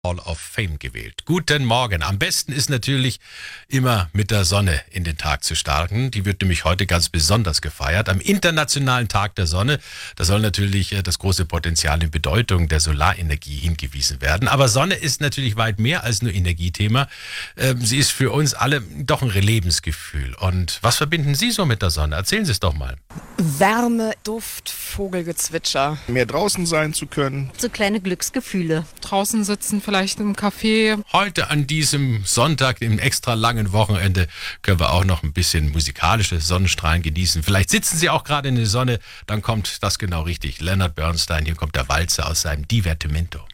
Hall of Fame gewählt. Guten Morgen. Am besten ist natürlich immer mit der Sonne in den Tag zu starten. Die wird nämlich heute ganz besonders gefeiert. Am Internationalen Tag der Sonne. Da soll natürlich das große Potenzial in Bedeutung der Solarenergie hingewiesen werden. Aber Sonne ist natürlich weit mehr als nur Energiethema. Sie ist für uns alle doch ein Lebensgefühl. Und was verbinden Sie so mit der Sonne? Erzählen Sie es doch mal. Wärme, Duft, Vogelgezwitscher. Mehr draußen sein zu können. So kleine Glücksgefühle. Draußen sitzen, vielleicht im Café. Heute an diesem Sonntag, im extra langen Wochenende, können wir auch noch ein bisschen musikalische Sonnenstrahlen genießen. Vielleicht sitzen Sie auch gerade in der Sonne, dann kommt das genau richtig. Leonard Bernstein, hier kommt der Walzer aus seinem Divertimento.